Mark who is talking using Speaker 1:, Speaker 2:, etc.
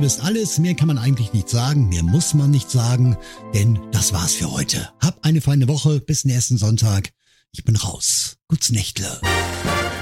Speaker 1: Liebe ist alles. Mehr kann man eigentlich nicht sagen. Mehr muss man nicht sagen. Denn das war's für heute. Hab eine feine Woche. Bis nächsten Sonntag. Ich bin raus. Gut's Nächtle.